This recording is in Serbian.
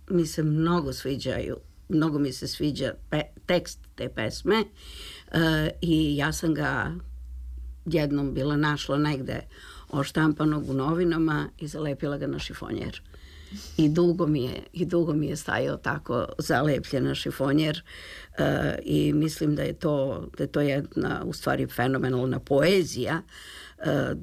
mi se mnogo sviđaju, mnogo mi se sviđa tekst te pesme i ja sam ga jednom bila našla negde oštampanog u novinama i zalepila ga na šifonjer. I dugo mi je stajao tako zalepljen na šifonjer i mislim da je to jedna u stvari fenomenalna poezija